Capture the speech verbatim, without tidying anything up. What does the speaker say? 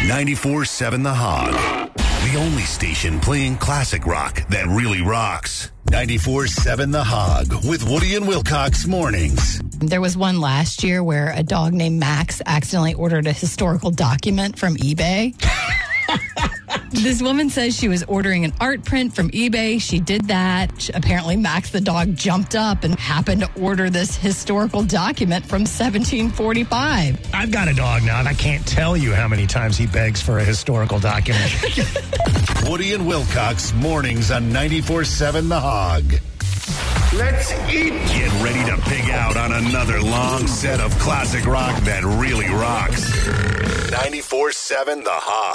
ninety-four seven The Hog. The only station playing classic rock that really rocks. ninety-four seven The Hog with Woody and Wilcox mornings. There was one last year where a dog named Max accidentally ordered a historical document from eBay. This woman says she was ordering an art print from eBay. She did that. Apparently, Max the dog jumped up and happened to order this historical document from seventeen forty-five. I've got a dog now, and I can't tell you how many times he begs for a historical document. Woody and Wilcox mornings on ninety-four seven The Hog. Let's eat. Get ready to pig out on another long set of classic rock that really rocks. ninety-four seven The Hog.